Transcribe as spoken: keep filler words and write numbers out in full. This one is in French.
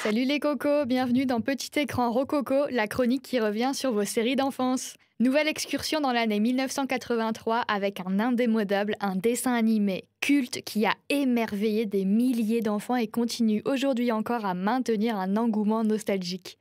Salut les cocos, bienvenue dans Petit Écran Rococo, la chronique qui revient sur vos séries d'enfance. Nouvelle excursion dans l'année mille neuf cent quatre-vingt-trois avec un indémodable, un dessin animé culte qui a émerveillé des milliers d'enfants et continue aujourd'hui encore à maintenir un engouement nostalgique.